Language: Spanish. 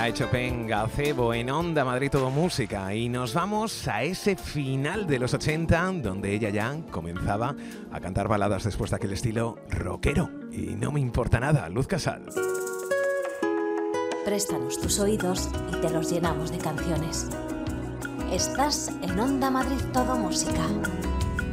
de Chopin, Gazebo en Onda Madrid Todo Música, y nos vamos a ese final de los 80 donde ella ya comenzaba a cantar baladas después de aquel estilo rockero. Y no me importa nada, Luz Casal. Préstanos tus oídos y te los llenamos de canciones. Estás en Onda Madrid Todo Música.